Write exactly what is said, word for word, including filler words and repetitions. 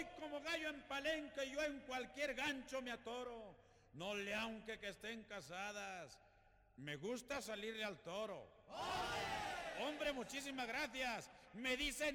Voy como gallo en palenque, yo en cualquier gancho me atoro. No le aunque que estén casadas, me gusta salirle al toro. ¡Hombre, muchísimas gracias! Me dicen